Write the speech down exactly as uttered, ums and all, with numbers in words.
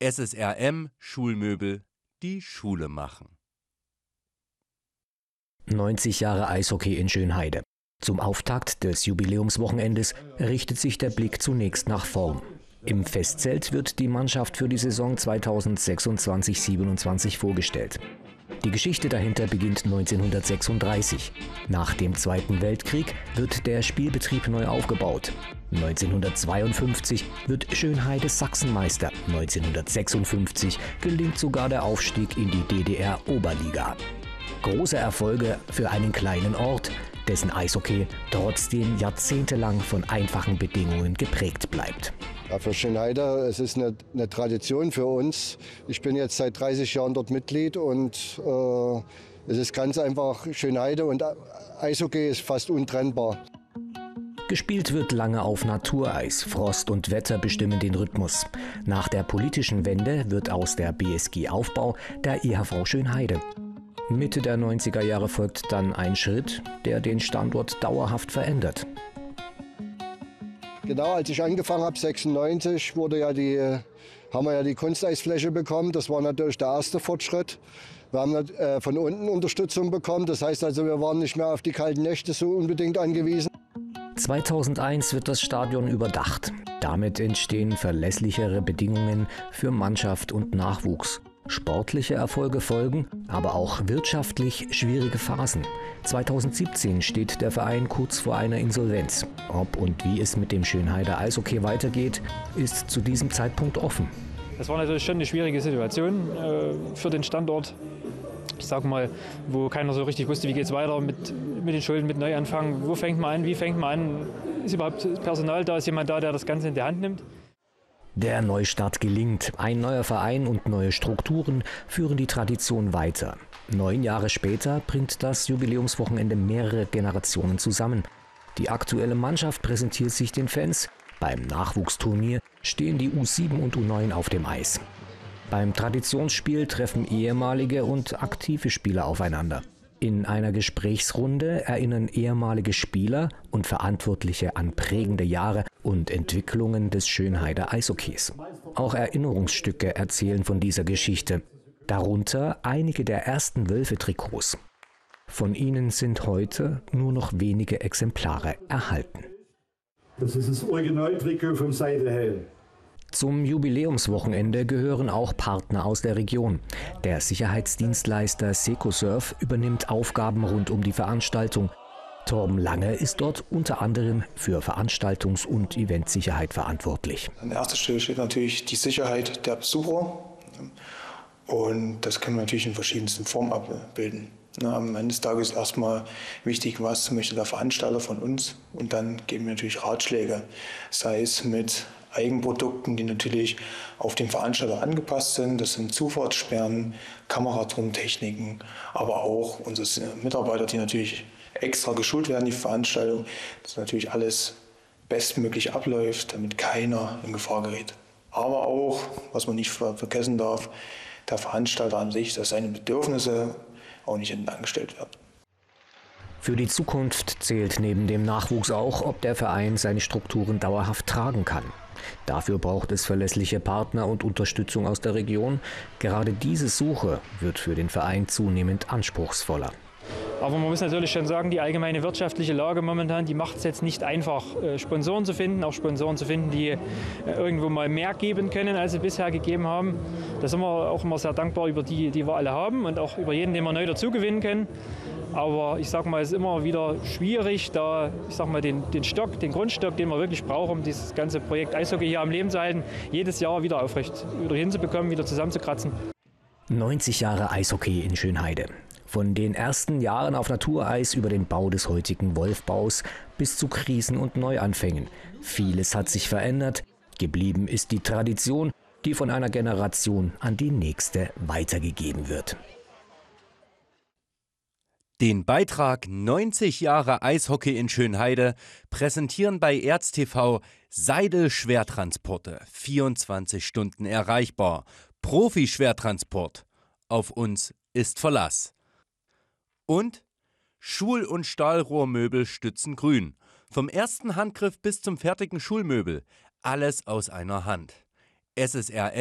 S S R M Schulmöbel, die Schule machen. neunzig Jahre Eishockey in Schönheide. Zum Auftakt des Jubiläumswochenendes richtet sich der Blick zunächst nach vorn. Im Festzelt wird die Mannschaft für die Saison zweitausendsechsundzwanzig siebenundzwanzig vorgestellt. Die Geschichte dahinter beginnt neunzehnhundertsechsunddreißig. Nach dem Zweiten Weltkrieg wird der Spielbetrieb neu aufgebaut. neunzehnhundertzweiundfünfzig wird Schönheide Sachsenmeister. neunzehnhundertsechsundfünfzig gelingt sogar der Aufstieg in die D D R-Oberliga. Große Erfolge für einen kleinen Ort, dessen Eishockey trotzdem jahrzehntelang von einfachen Bedingungen geprägt bleibt. Ja, für Schönheide, es ist eine, eine Tradition für uns. Ich bin jetzt seit dreißig Jahren dort Mitglied und äh, es ist ganz einfach, Schönheide und Eishockey ist fast untrennbar. Gespielt wird lange auf Natureis. Frost und Wetter bestimmen den Rhythmus. Nach der politischen Wende wird aus der B S G Aufbau der E H V Schönheide. Mitte der neunziger Jahre folgt dann ein Schritt, der den Standort dauerhaft verändert. Genau, als ich angefangen habe, sechsundneunzig, wurde ja die, haben wir ja die Kunsteisfläche bekommen. Das war natürlich der erste Fortschritt. Wir haben äh, von unten Unterstützung bekommen. Das heißt also, wir waren nicht mehr auf die kalten Nächte so unbedingt angewiesen. zweitausendeins wird das Stadion überdacht. Damit entstehen verlässlichere Bedingungen für Mannschaft und Nachwuchs. Sportliche Erfolge folgen, aber auch wirtschaftlich schwierige Phasen. zweitausendsiebzehn steht der Verein kurz vor einer Insolvenz. Ob und wie es mit dem Schönheider Eishockey weitergeht, ist zu diesem Zeitpunkt offen. Das war natürlich schon eine schwierige Situation äh, für den Standort. Ich sag mal, wo keiner so richtig wusste, wie geht es weiter mit, mit den Schulden, mit Neuanfang. Wo fängt man an, wie fängt man an? Ist überhaupt Personal da? Ist jemand da, der das Ganze in die Hand nimmt? Der Neustart gelingt. Ein neuer Verein und neue Strukturen führen die Tradition weiter. Neun Jahre später bringt das Jubiläumswochenende mehrere Generationen zusammen. Die aktuelle Mannschaft präsentiert sich den Fans. Beim Nachwuchsturnier stehen die U sieben und U neun auf dem Eis. Beim Traditionsspiel treffen ehemalige und aktive Spieler aufeinander. In einer Gesprächsrunde erinnern ehemalige Spieler und Verantwortliche an prägende Jahre und Entwicklungen des Schönheider Eishockeys. Auch Erinnerungsstücke erzählen von dieser Geschichte, darunter einige der ersten Wölfe-Trikots. Von ihnen sind heute nur noch wenige Exemplare erhalten. Das ist das Originaltrikot vom Seidelhelm. Zum Jubiläumswochenende gehören auch Partner aus der Region. Der Sicherheitsdienstleister Secosurf übernimmt Aufgaben rund um die Veranstaltung. Torben Lange ist dort unter anderem für Veranstaltungs- und Eventsicherheit verantwortlich. An erster Stelle steht natürlich die Sicherheit der Besucher. Und das können wir natürlich in verschiedensten Formen abbilden. Am Ende des Tages ist erstmal wichtig, was möchte der Veranstalter von uns. Und dann geben wir natürlich Ratschläge, sei es mit Eigenprodukten, die natürlich auf den Veranstalter angepasst sind. Das sind Zufahrtssperren, Kameraturmtechniken, aber auch unsere Mitarbeiter, die natürlich extra geschult werden, die Veranstaltung, dass natürlich alles bestmöglich abläuft, damit keiner in Gefahr gerät. Aber auch, was man nicht vergessen darf, der Veranstalter an sich, dass seine Bedürfnisse auch nicht hinten angestellt werden. Für die Zukunft zählt neben dem Nachwuchs auch, ob der Verein seine Strukturen dauerhaft tragen kann. Dafür braucht es verlässliche Partner und Unterstützung aus der Region. Gerade diese Suche wird für den Verein zunehmend anspruchsvoller. Aber man muss natürlich schon sagen, die allgemeine wirtschaftliche Lage momentan, die macht es jetzt nicht einfach, Sponsoren zu finden, auch Sponsoren zu finden, die irgendwo mal mehr geben können, als sie bisher gegeben haben. Da sind wir auch immer sehr dankbar über die, die wir alle haben und auch über jeden, den wir neu dazugewinnen können. Aber ich sag mal, es ist immer wieder schwierig, da ich sag mal, den, den Stock, den Grundstock, den wir wirklich brauchen, um dieses ganze Projekt Eishockey hier am Leben zu halten, jedes Jahr wieder aufrecht wieder hinzubekommen, wieder zusammenzukratzen. neunzig Jahre Eishockey in Schönheide. Von den ersten Jahren auf Natureis über den Bau des heutigen Wolfbaus bis zu Krisen und Neuanfängen. Vieles hat sich verändert. Geblieben ist die Tradition, die von einer Generation an die nächste weitergegeben wird. Den Beitrag neunzig Jahre Eishockey in Schönheide präsentieren bei Erz T V Seidel Schwertransporte, vierundzwanzig Stunden erreichbar. Profi-Schwertransport. Auf uns ist Verlass. Und Schul- und Stahlrohrmöbel stützen grün. Vom ersten Handgriff bis zum fertigen Schulmöbel. Alles aus einer Hand. S S R